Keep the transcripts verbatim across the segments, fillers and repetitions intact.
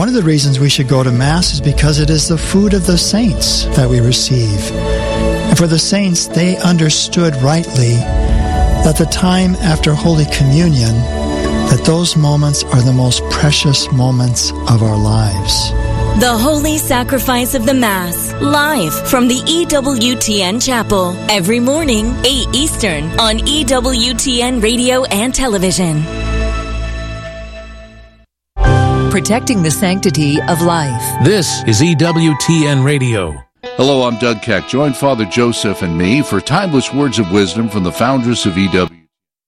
One of the reasons we should go to Mass is because it is the food of the saints that we receive. And for the saints, they understood rightly that the time after Holy Communion, that those moments are the most precious moments of our lives. The Holy Sacrifice of the Mass, live from the E W T N Chapel, every morning, eight Eastern, on E W T N Radio and Television. Protecting the sanctity of life. This is E W T N Radio. Hello, I'm Doug Keck. Join Father Joseph and me for timeless words of wisdom from the foundress of E W.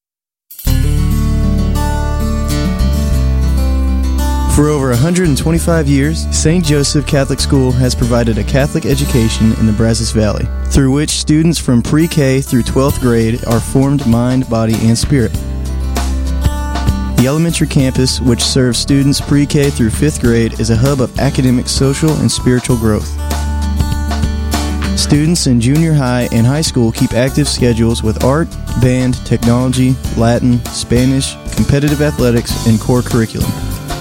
For over one hundred twenty-five years, Saint Joseph Catholic School has provided a Catholic education in the Brazos Valley, through which students from pre-K through twelfth grade are formed mind, body, and spirit. The elementary campus, which serves students pre-K through fifth grade, is a hub of academic, social, and spiritual growth. Students in junior high and high school keep active schedules with art, band, technology, Latin, Spanish, competitive athletics, and core curriculum.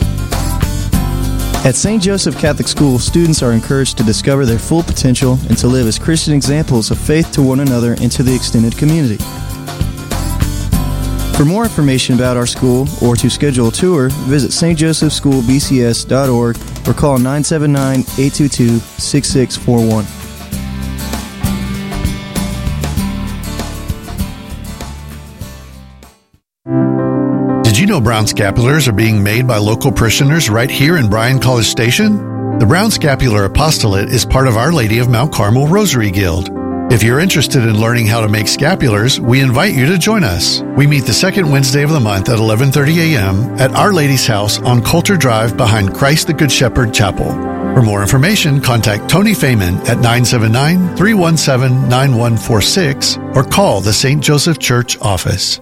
At Saint Joseph Catholic School, students are encouraged to discover their full potential and to live as Christian examples of faith to one another and to the extended community. For more information about our school or to schedule a tour, visit s t joseph school b c s dot org or call nine seven nine, eight two two, six six four one. Did you know brown scapulars are being made by local parishioners right here in Bryan College Station? The Brown Scapular Apostolate is part of Our Lady of Mount Carmel Rosary Guild. If you're interested in learning how to make scapulars, we invite you to join us. We meet the second Wednesday of the month at eleven thirty a.m. at Our Lady's house on Coulter Drive behind Christ the Good Shepherd Chapel. For more information, contact Tony Feynman at nine seven nine, three one seven, nine one four six or call the Saint Joseph Church office.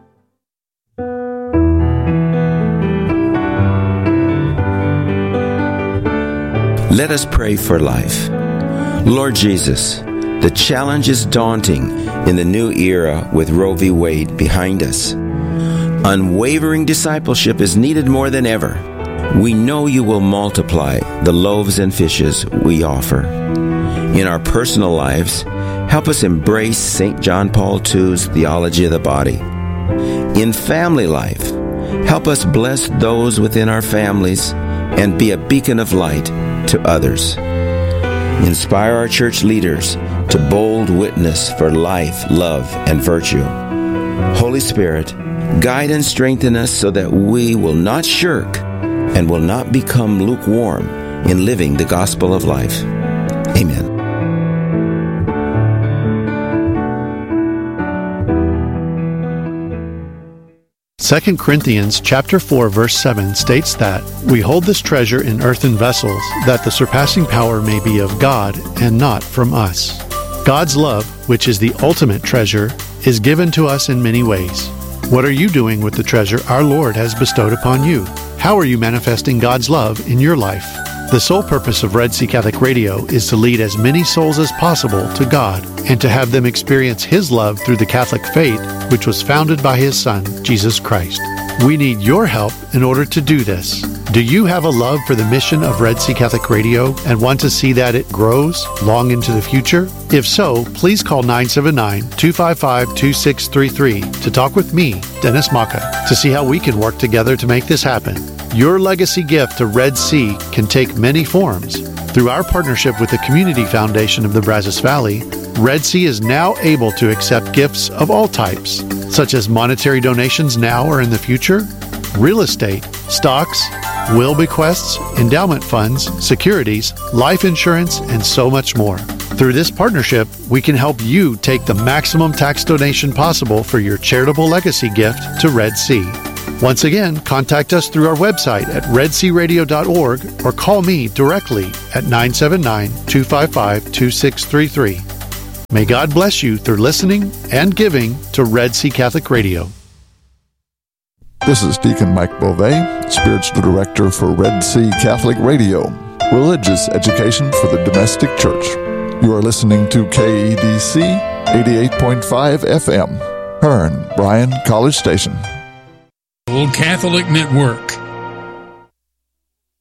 Let us pray for life. Lord Jesus, the challenge is daunting in the new era with Roe v. Wade behind us. Unwavering discipleship is needed more than ever. We know you will multiply the loaves and fishes we offer. In our personal lives, help us embrace Saint John Paul the Second's theology of the body. In family life, help us bless those within our families and be a beacon of light to others. Inspire our church leaders to bold witness for life, love, and virtue. Holy Spirit, guide and strengthen us so that we will not shirk and will not become lukewarm in living the gospel of life. Amen. Second Corinthians chapter four verse seven states that we hold this treasure in earthen vessels, that the surpassing power may be of God and not from us. God's love, which is the ultimate treasure, is given to us in many ways. What are you doing with the treasure our Lord has bestowed upon you? How are you manifesting God's love in your life? The sole purpose of Red Sea Catholic Radio is to lead as many souls as possible to God and to have them experience His love through the Catholic faith, which was founded by His Son, Jesus Christ. We need your help in order to do this. Do you have a love for the mission of Red Sea Catholic Radio and want to see that it grows long into the future? If so, please call nine seven nine, two five five, two six three three to talk with me, Dennis Maka, to see how we can work together to make this happen. Your legacy gift to Red Sea can take many forms. Through our partnership with the Community Foundation of the Brazos Valley, Red Sea is now able to accept gifts of all types, such as monetary donations now or in the future, real estate, stocks, will bequests, endowment funds, securities, life insurance, and so much more. Through this partnership, we can help you take the maximum tax donation possible for your charitable legacy gift to Red Sea. Once again, contact us through our website at red sea radio dot org or call me directly at nine seven nine, two five five, two six three three. May God bless you through listening and giving to Red Sea Catholic Radio. This is Deacon Mike Beauvais, Spiritual Director for Red Sea Catholic Radio, religious education for the domestic church. You are listening to K E D C eighty-eight point five F M, Hearn, Bryan College Station. Old Catholic Network.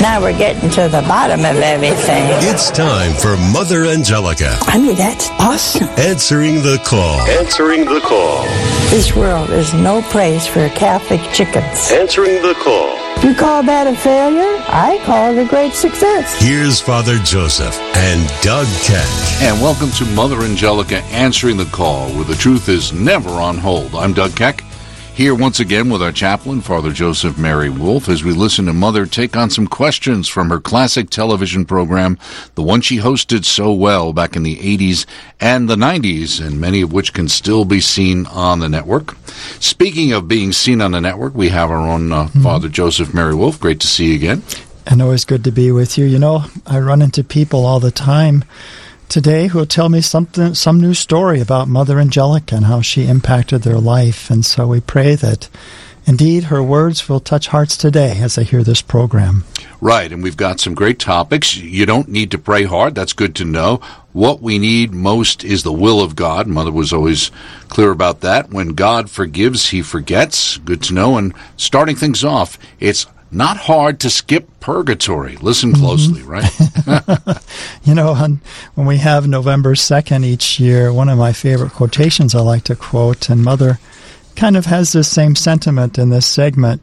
Now we're getting to the bottom of everything. It's time for Mother Angelica. I mean, that's awesome. Answering the call. Answering the call. This world is no place for Catholic chickens. Answering the call. You call that a failure? I call it a great success. Here's Father Joseph and Doug Keck. And welcome to Mother Angelica Answering the Call, where the truth is never on hold. I'm Doug Keck, here once again with our chaplain, Father Joseph Mary Wolf, as we listen to Mother take on some questions from her classic television program, the one she hosted so well back in the eighties and the nineties, and many of which can still be seen on the network. Speaking of being seen on the network, we have our own uh, mm-hmm. Father Joseph Mary Wolf. Great to see you again. And always good to be with you. You know, I run into people all the time today who will tell me something, some new story about Mother Angelica and how she impacted their life. And so we pray that indeed her words will touch hearts today as they hear this program. Right, and we've got some great topics. You don't need to pray hard. That's good to know. What we need most is the will of God. Mother was always clear about that. When God forgives, he forgets. Good to know. And starting things off, it's not hard to skip purgatory. Listen closely, mm-hmm. right? You know, when we have November second each year, one of my favorite quotations I like to quote, and Mother kind of has this same sentiment in this segment,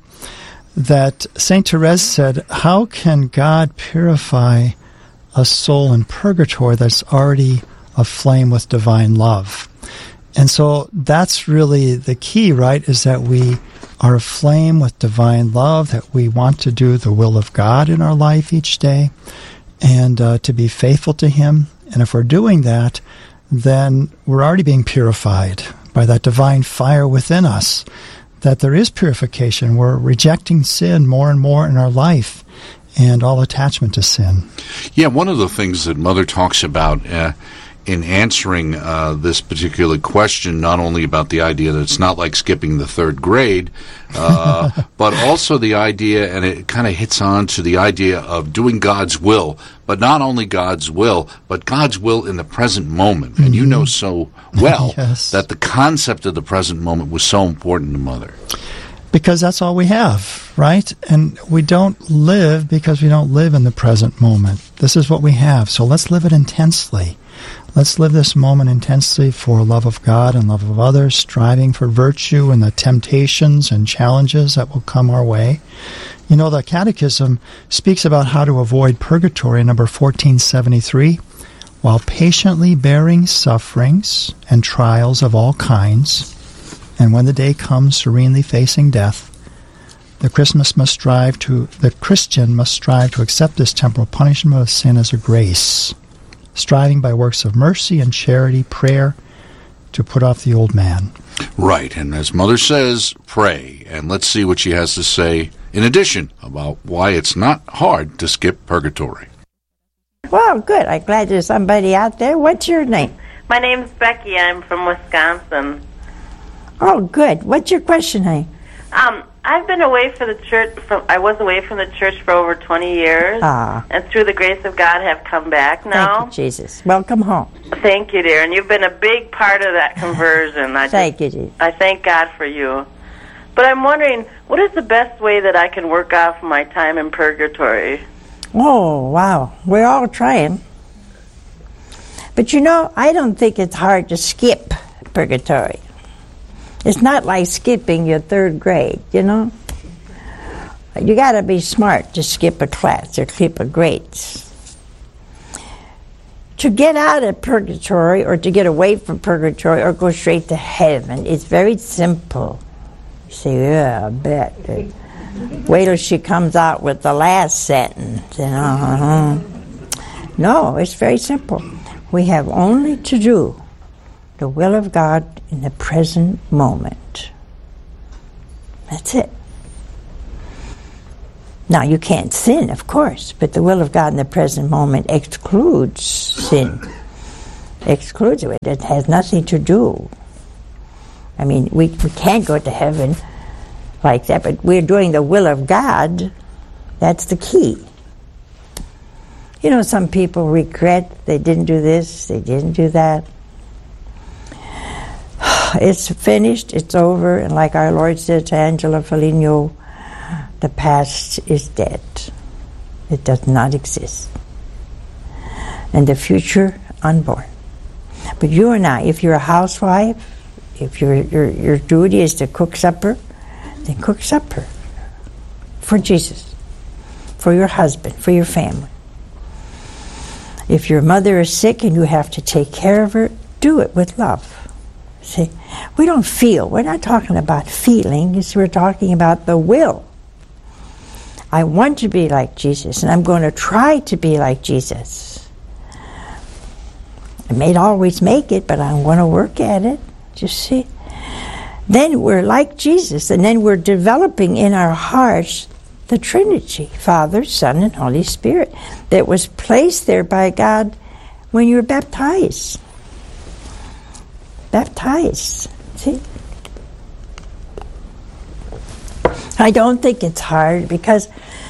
that Saint Therese said, how can God purify a soul in purgatory that's already aflame with divine love? And so that's really the key, right, is that we are aflame with divine love, that we want to do the will of God in our life each day, and uh, to be faithful to him. And if we're doing that, then we're already being purified by that divine fire within us, that there is purification. We're rejecting sin more and more in our life and all attachment to sin. Yeah, one of the things that Mother talks about uh, in answering uh, this particular question, not only about the idea that it's not like skipping the third grade, uh, but also the idea, and it kind of hits on to the idea of doing God's will, but not only God's will, but God's will in the present moment. And mm-hmm. you know so well yes. that the concept of the present moment was so important to Mother. Because that's all we have, right? And we don't live because we don't live in the present moment. This is what we have, so let's live it intensely. Let's live this moment intensely for love of God and love of others, striving for virtue and the temptations and challenges that will come our way. You know, the Catechism speaks about how to avoid purgatory, number fourteen seventy-three, while patiently bearing sufferings and trials of all kinds, and when the day comes serenely facing death, the Christmas must strive to the Christian must strive to accept this temporal punishment of sin as a grace, striving by works of mercy and charity, prayer, to put off the old man. Right, and as Mother says, pray. And let's see what she has to say in addition about why it's not hard to skip purgatory. Well, good. I'm glad there's somebody out there. What's your name? My name's Becky. I'm from Wisconsin. Oh, good. What's your question, honey? Um, I've been away from the church. From I was away from the church for over twenty years, ah. and through the grace of God, have come back now. Thank you, Jesus. Welcome home. Thank you, dear. And you've been a big part of that conversion. I thank just, you, Jesus. I thank God for you. But I'm wondering, what is the best way that I can work off my time in purgatory? Oh, wow. We're all trying. But you know, I don't think it's hard to skip purgatory. It's not like skipping your third grade, you know? You got to be smart to skip a class or skip a grade. To get out of purgatory or to get away from purgatory or go straight to heaven, it's very simple. You say, yeah, I bet. Wait till she comes out with the last sentence. You know? Uh-huh. No, it's very simple. We have only to do the will of God in the present moment. That's it. Now, you can't sin, of course, but the will of God in the present moment excludes sin. Excludes it. It has nothing to do. I mean, we, we can't go to heaven like that, but we're doing the will of God. That's the key. You know, some people regret they didn't do this, they didn't do that. It's finished, it's over, and like our Lord said to Angela Foligno, the past is dead. It does not exist. And the future, unborn. But you and I, if you're a housewife, if your your your duty is to cook supper, then cook supper for Jesus, for your husband, for your family. If your mother is sick and you have to take care of her, do it with love. See, we don't feel. We're not talking about feelings. We're talking about the will. I want to be like Jesus, and I'm going to try to be like Jesus. I may not always make it, but I'm going to work at it. Just see. Then we're like Jesus, and then we're developing in our hearts the Trinity, Father, Son, and Holy Spirit, that was placed there by God when you were baptized. Baptized. See? I don't think it's hard, because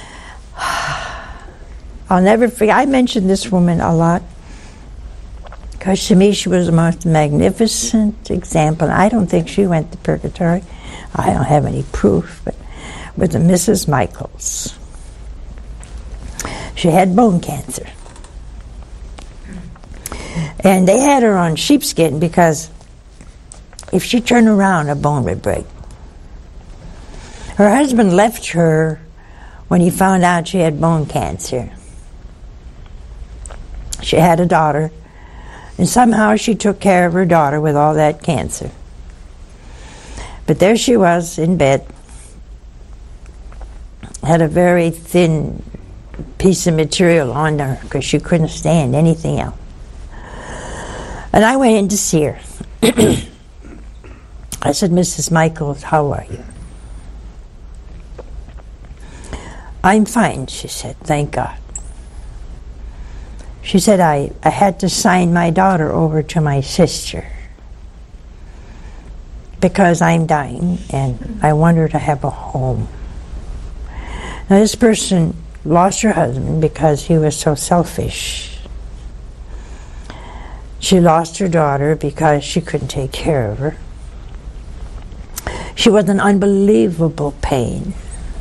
I'll never forget. I mentioned this woman a lot, because to me she was the most magnificent example. I don't think she went to purgatory. I don't have any proof, but with a Missus Michaels. She had bone cancer. And they had her on sheepskin because if she turned around, a bone would break. Her husband left her when he found out she had bone cancer. She had a daughter, and somehow she took care of her daughter with all that cancer. But there she was in bed, had a very thin piece of material on her because she couldn't stand anything else. And I went in to see her. I said, Missus Michaels, how are you? I'm fine, she said, thank God. She said, I, I had to sign my daughter over to my sister because I'm dying and I want her to have a home. Now this person lost her husband because he was so selfish. She lost her daughter because she couldn't take care of her. She was in unbelievable pain.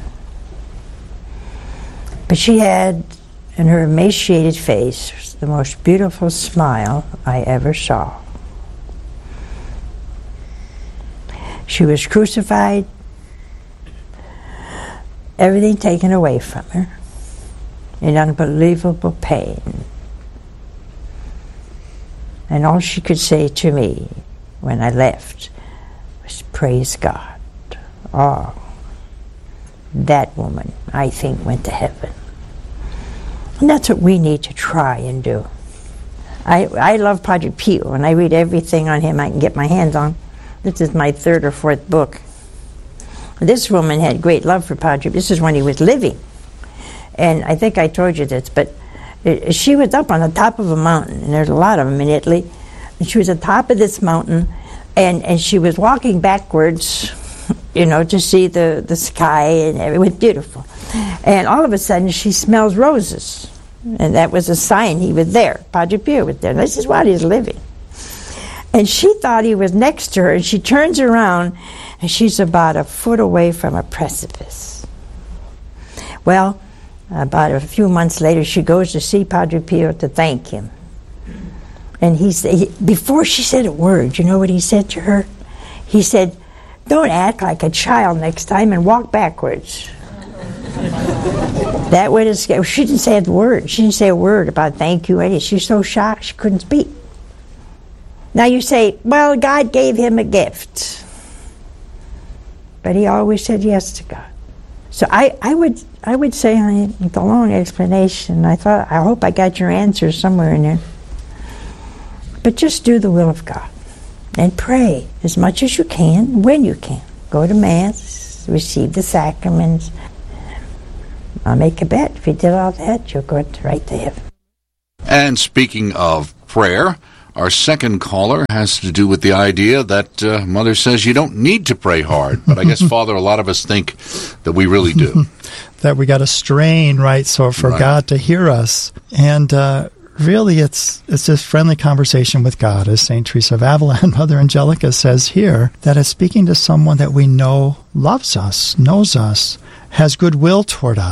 But she had, in her emaciated face, the most beautiful smile I ever saw. She was crucified, everything taken away from her, in unbelievable pain. And all she could say to me when I left was, praise God. Oh, that woman, I think, went to heaven. And that's what we need to try and do. I, I love Padre Pio, and I read everything on him I can get my hands on. This is my third or fourth book. This woman had great love for Padre. This is when he was living. And I think I told you this, but it, she was up on the top of a mountain, and there's a lot of them in Italy. And she was at the top of this mountain, and, and she was walking backwards, you know, to see the, the sky, and it was beautiful. And all of a sudden, she smells roses. And that was a sign he was there. Padre Pio was there. This is while he's living. And she thought he was next to her, and she turns around, and she's about a foot away from a precipice. Well, about a few months later, she goes to see Padre Pio to thank him. And he, he before she said a word, you know what he said to her? He said, don't act like a child next time and walk backwards. That would have scared. She didn't say a word. She didn't say a word about thank you. She was so shocked she couldn't speak. Now you say, well, God gave him a gift. But he always said yes to God. So I, I would I would say, I mean, the long explanation, I thought, I hope I got your answer somewhere in there. But just do the will of God. And pray as much as you can, when you can. Go to Mass, receive the sacraments. I'll make a bet. If you did all that, you'll go right to heaven. And speaking of prayer, our second caller has to do with the idea that uh, Mother says you don't need to pray hard. But I guess, Father, a lot of us think that we really do. That we got to strain, right, so for right. God to hear us. And uh, really, it's it's just friendly conversation with God, as Saint Teresa of Avila and Mother Angelica says here, that it's speaking to someone that we know loves us, knows us, has goodwill toward us. You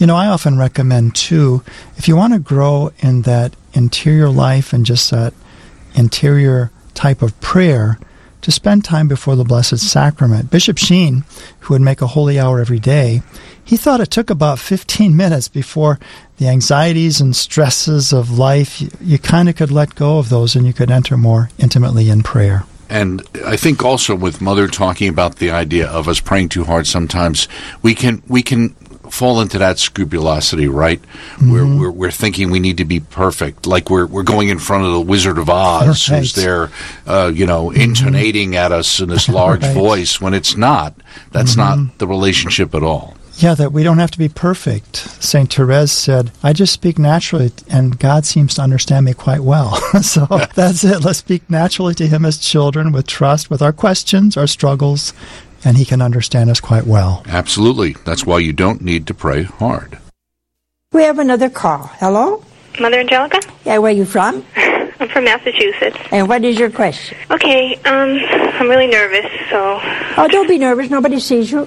You know, I often recommend, too, if you want to grow in that interior life and just that interior type of prayer, to spend time before the Blessed Sacrament. Bishop Sheen, who would make a holy hour every day, he thought it took about fifteen minutes before the anxieties and stresses of life, you, you kind of could let go of those and you could enter more intimately in prayer. And I think also with Mother talking about the idea of us praying too hard sometimes, we can we can fall into that scrupulosity, right? Mm-hmm. We're, we're we're thinking we need to be perfect, like we're we're going in front of the Wizard of Oz, right, who's there, uh, you know, intonating mm-hmm. at us in this large right. voice, when it's not. That's mm-hmm. not the relationship at all. Yeah, that we don't have to be perfect. Saint Therese said, I just speak naturally, and God seems to understand me quite well. So that's it. Let's speak naturally to Him as children, with trust, with our questions, our struggles, and He can understand us quite well. Absolutely. That's why you don't need to pray hard. We have another call. Hello? Mother Angelica? Yeah, where are you from? I'm from Massachusetts. And what is your question? Okay, um, I'm really nervous, so... Oh, don't be nervous. Nobody sees you.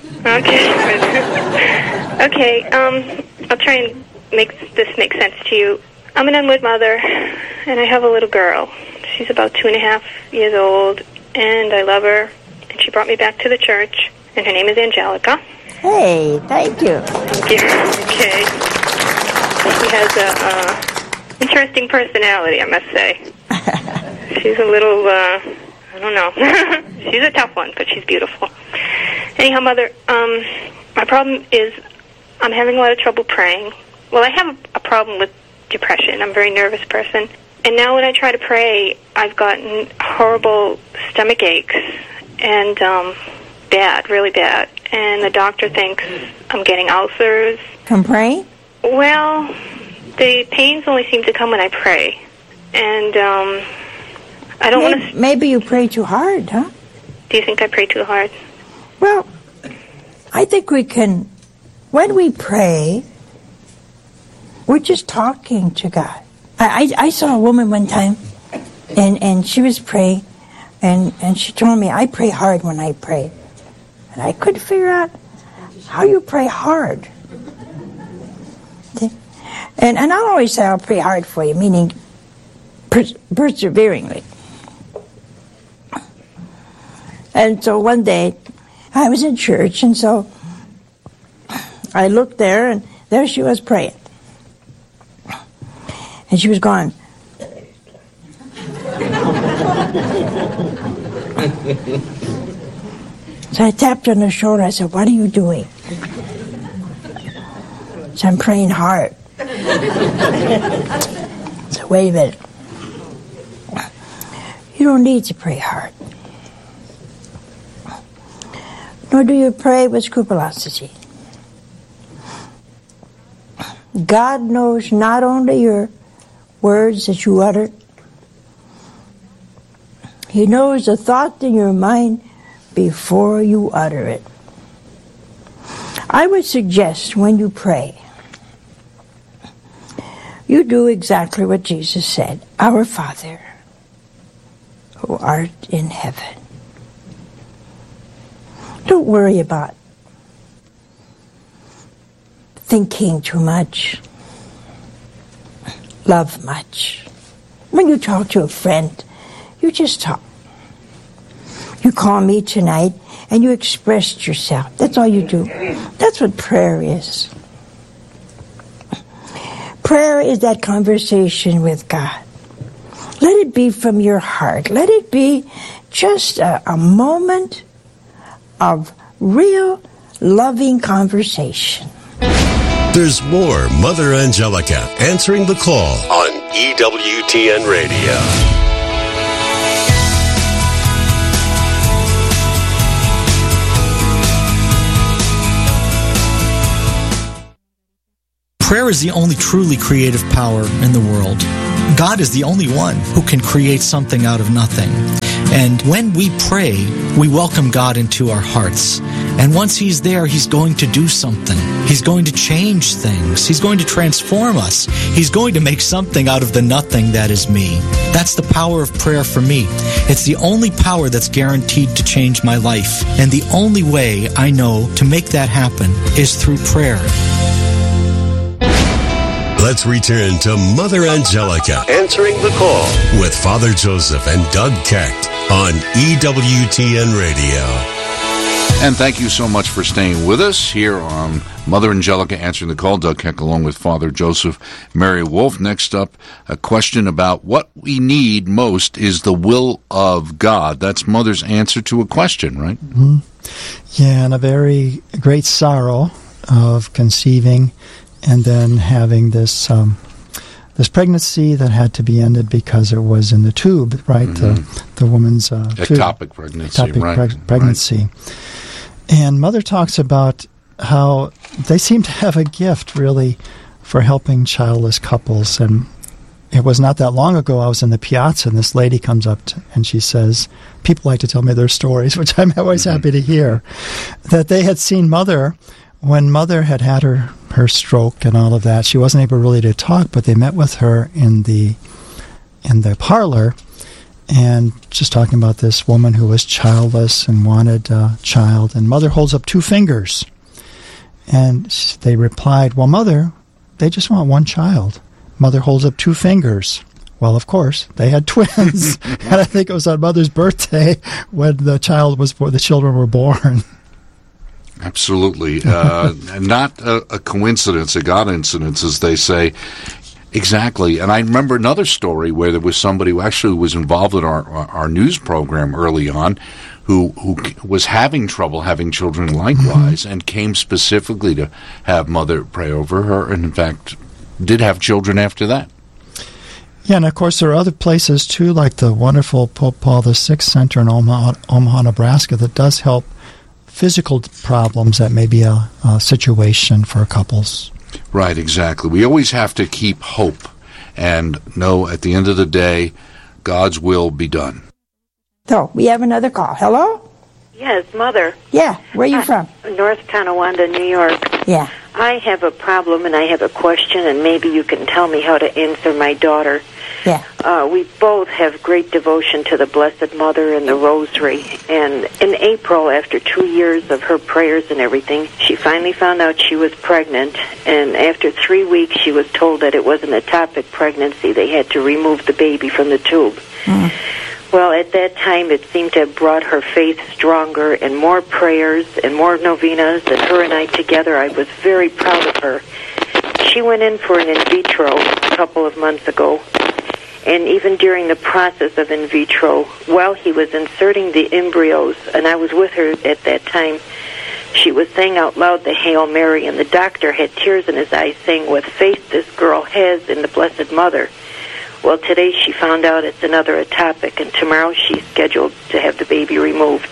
Okay. Okay, um, I'll try and make this make sense to you. I'm an unwed mother, and I have a little girl. She's about two and a half years old, and I love her. And she brought me back to the church, and her name is Angelica. Hey, thank you. Yeah, okay. She has a... Uh, interesting personality, I must say. She's a little, uh, I don't know. She's a tough one, but she's beautiful. Anyhow, Mother, um, my problem is I'm having a lot of trouble praying. Well, I have a problem with depression. I'm a very nervous person. And now when I try to pray, I've gotten horrible stomach aches and um, bad, really bad. And the doctor thinks I'm getting ulcers. From praying? Well... the pains only seem to come when I pray, and um, I don't want to... Maybe you pray too hard, huh? Do you think I pray too hard? Well, I think we can... When we pray, we're just talking to God. I, I, I saw a woman one time, and, and she was praying, and, and she told me, I pray hard when I pray. And I couldn't figure out how you pray hard. And and I'll always say I'll pray hard for you, meaning pers- perseveringly. And so one day, I was in church, and so I looked there, and there she was praying. And she was gone. So I tapped her on the shoulder. I said, what are you doing? So I'm praying hard. So wait a minute. You don't need to pray hard. Nor do you pray with scrupulosity. God knows not only your words that you utter, He knows the thought in your mind before you utter it. I would suggest when you pray, you do exactly what Jesus said. Our Father, who art in heaven. Don't worry about thinking too much, love much. When you talk to a friend, you just talk. You call me tonight and you expressed yourself. That's all you do. That's what prayer is. Prayer is that conversation with God. Let it be from your heart. Let it be just a, a moment of real loving conversation. There's more Mother Angelica answering the call on E W T N Radio. Prayer is the only truly creative power in the world. God is the only one who can create something out of nothing. And when we pray, we welcome God into our hearts. And once He's there, He's going to do something. He's going to change things. He's going to transform us. He's going to make something out of the nothing that is me. That's the power of prayer for me. It's the only power that's guaranteed to change my life. And the only way I know to make that happen is through prayer. Let's return to Mother Angelica answering the call with Father Joseph and Doug Keck on E W T N Radio. And thank you so much for staying with us here on Mother Angelica Answering the Call. Doug Keck along with Father Joseph Mary Wolf. Next up, a question about what we need most is the will of God. That's Mother's answer to a question, right? Mm-hmm. Yeah, and a very great sorrow of conceiving and then having this um, this pregnancy that had to be ended because it was in the tube, right? Mm-hmm. The, the woman's uh, ectopic tube. pregnancy, ectopic right? Preg- pregnancy. Right. And Mother talks about how they seem to have a gift, really, for helping childless couples. And it was not that long ago, I was in the piazza, and this lady comes up to, and she says, people like to tell me their stories, which I'm always mm-hmm. happy to hear, that they had seen Mother when Mother had had her, her stroke and all of that. She wasn't able really to talk, but they met with her in the in the parlor, and just talking about this woman who was childless and wanted a child. And Mother holds up two fingers. And they replied, well, Mother, they just want one child. Mother holds up two fingers. Well, of course, they had twins. And I think it was on Mother's birthday when the child was born, the children were born. Absolutely. Uh, not a, a coincidence, a God incidence, as they say. Exactly. And I remember another story where there was somebody who actually was involved in our our news program early on who, who was having trouble having children likewise mm-hmm. and came specifically to have Mother pray over her and, in fact, did have children after that. Yeah, and of course there are other places, too, like the wonderful Pope Paul the Sixth Center in Omaha, Omaha, Nebraska, that does help physical problems that may be a, a situation for couples. Right, exactly. We always have to keep hope and know at the end of the day, God's will be done. So, we have another call. Hello? Yes, Mother. Yeah, where are you uh, from? North Tonawanda, New York. Yeah. I have a problem and I have a question, and maybe you can tell me how to answer my daughter. Yeah. Uh, we both have great devotion to the Blessed Mother and the Rosary. And in April, after two years of her prayers and everything, she finally found out she was pregnant. And after three weeks, she was told that it was an ectopic pregnancy. They had to remove the baby from the tube. Mm. Well, at that time, it seemed to have brought her faith stronger and more prayers and more novenas. And her and I together, I was very proud of her. She went in for an in vitro a couple of months ago. And even during the process of in vitro, while he was inserting the embryos, and I was with her at that time, she was saying out loud the Hail Mary, and the doctor had tears in his eyes saying what faith this girl has in the Blessed Mother. Well, today she found out it's another ectopic, and tomorrow she's scheduled to have the baby removed.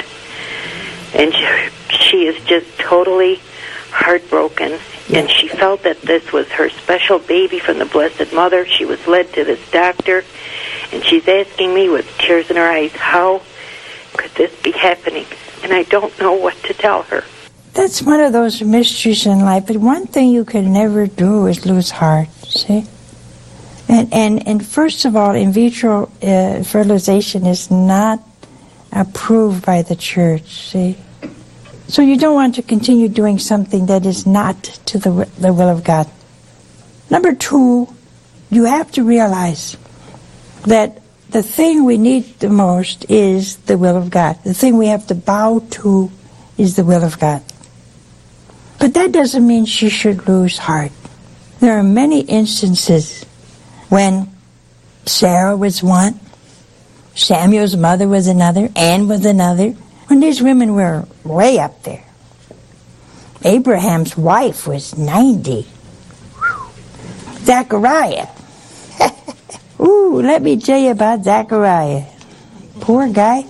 And she is just totally heartbroken. And she felt that this was her special baby from the Blessed Mother. She was led to this doctor, and she's asking me with tears in her eyes, how could this be happening? And I don't know what to tell her. That's one of those mysteries in life. But one thing you can never do is lose heart, see? And and, and first of all, in vitro uh, fertilization is not approved by the church, see? So you don't want to continue doing something that is not to the, the will of God. Number two, you have to realize that the thing we need the most is the will of God. The thing we have to bow to is the will of God. But that doesn't mean she should lose heart. There are many instances when Sarah was one, Samuel's mother was another, Anne was another, when these women were way up there. Abraham's wife was ninety. Zechariah. Ooh, let me tell you about Zechariah. Poor guy.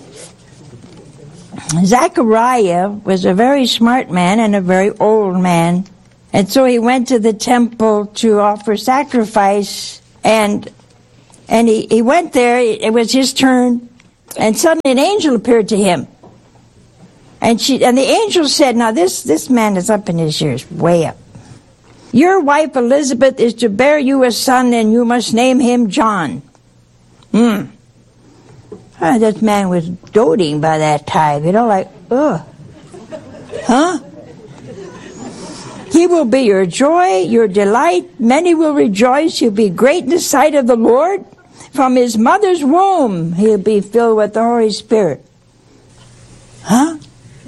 Zechariah was a very smart man and a very old man. And so he went to the temple to offer sacrifice. And and he, he went there. It was his turn. And suddenly an angel appeared to him. And she and the angel said, now this, this man is up in his years, way up. Your wife Elizabeth is to bear you a son, and you must name him John. Hmm. Oh, this man was doting by that time, you know, like, ugh. Huh? He will be your joy, your delight. Many will rejoice. He'll be great in the sight of the Lord. From his mother's womb, he'll be filled with the Holy Spirit. Huh?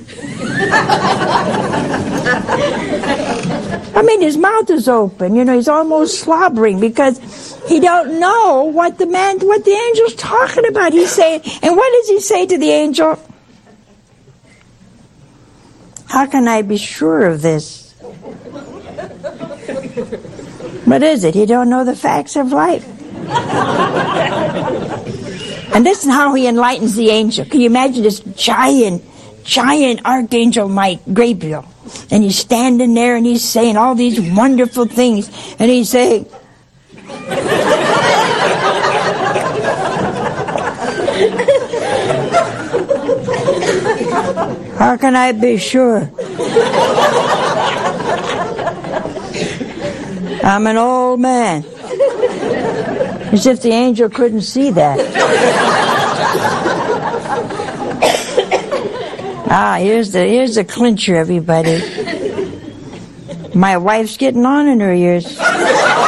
I mean, his mouth is open. You know, he's almost slobbering because he don't know what the man, what the angel's talking about. He's saying, and what does he say to the angel? How can I be sure of this? What is it? He don't know the facts of life. And this is how he enlightens the angel. Can you imagine this giant, giant Archangel Mike Gabriel? And he's standing there and he's saying all these wonderful things. And he's saying, how can I be sure? I'm an old man. As if the angel couldn't see that. Ah, here's the here's the clincher, everybody. My wife's getting on in her years.